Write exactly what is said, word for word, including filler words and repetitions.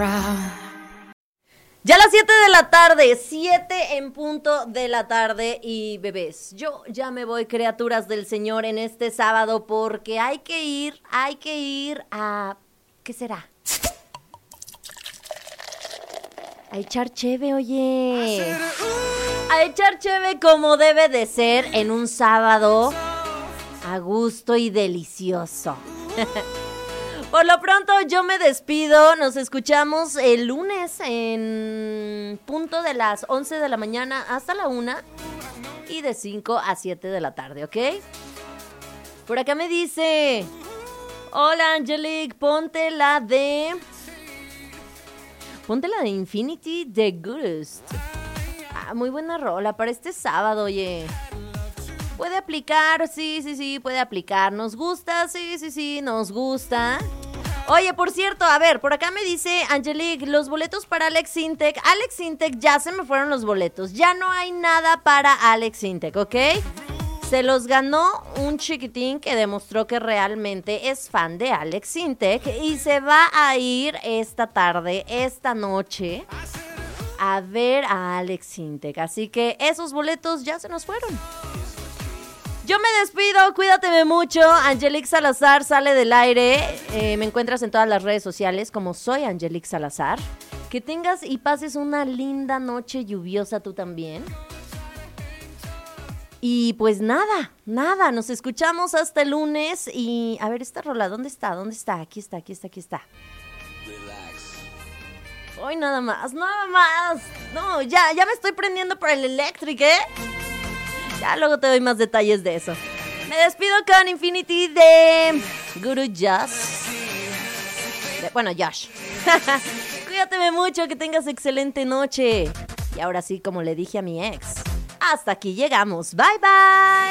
Ya a las siete de la tarde, siete en punto de la tarde y bebés, yo ya me voy, criaturas del Señor, en este sábado porque hay que ir, hay que ir a... ¿Qué será? A echar cheve, oye. A echar cheve como debe de ser en un sábado a gusto y delicioso. Por lo pronto yo me despido, nos escuchamos el lunes en punto de las once de la mañana hasta la una y de cinco a siete de la tarde, ¿ok? Por acá me dice, hola Angelique, ponte la de... Ponte la de Infinity The Goodest. Ah, muy buena rola para este sábado, oye. Puede aplicar, sí, sí, sí, puede aplicar. ¿Nos gusta? Sí, sí, sí, nos gusta. Oye, por cierto, a ver, por acá me dice Angelique, los boletos para Alex Intec. Alex Intec, ya se me fueron los boletos. Ya no hay nada para Alex Intec, ¿ok? Se los ganó un chiquitín que demostró que realmente es fan de Alex Intec y se va a ir esta tarde, esta noche, a ver a Alex Intec. Así que esos boletos ya se nos fueron. Yo me despido, cuídate mucho. Angelique Salazar sale del aire. Eh, me encuentras en todas las redes sociales como soy Angelique Salazar. Que tengas y pases una linda noche lluviosa tú también. Y pues nada, nada, nos escuchamos hasta el lunes. Y a ver, esta rola, ¿dónde está? ¿Dónde está? Aquí está, aquí está, aquí está. Hoy nada más, nada más. No, ya, ya me estoy prendiendo por el electric, ¿eh? Ya luego te doy más detalles de eso. Me despido con Infinity de Guru Josh. De, bueno, Josh. Cuídate mucho, que tengas excelente noche. Y ahora sí, como le dije a mi ex, hasta aquí llegamos. Bye, bye.